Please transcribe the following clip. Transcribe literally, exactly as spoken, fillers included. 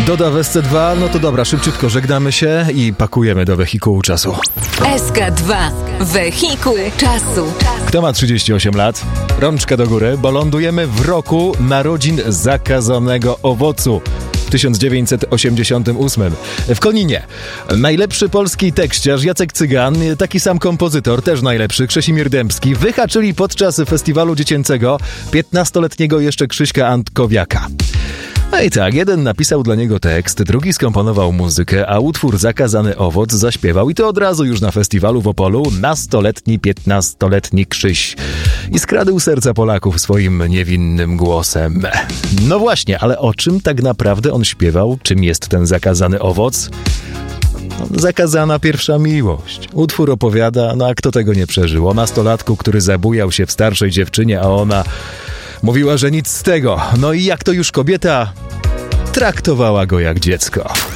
Doda w S C dwa, no to dobra, szybciutko żegnamy się i pakujemy do wehikułu czasu. S K dwa. Wehikuł czasu. Kto ma trzydzieści osiem lat? Rączka do góry, bo lądujemy w roku narodzin zakazanego owocu. W tysiąc dziewięćset osiemdziesiątym ósmym. W Koninie. Najlepszy polski tekściarz Jacek Cygan, taki sam kompozytor, też najlepszy, Krzesimir Dębski, wyhaczyli podczas festiwalu dziecięcego piętnastoletniego jeszcze Krzyśka Antkowiaka. No i tak, jeden napisał dla niego tekst, drugi skomponował muzykę, a utwór Zakazany owoc zaśpiewał i to od razu już na festiwalu w Opolu nastoletni, piętnastoletni Krzyś. I skradł serca Polaków swoim niewinnym głosem. No właśnie, ale o czym tak naprawdę on śpiewał? Czym jest ten zakazany owoc? No, zakazana pierwsza miłość. Utwór opowiada, no a kto tego nie przeżył? O nastolatku, który zabujał się w starszej dziewczynie, a ona mówiła, że nic z tego. No i jak to już kobieta traktowała go jak dziecko.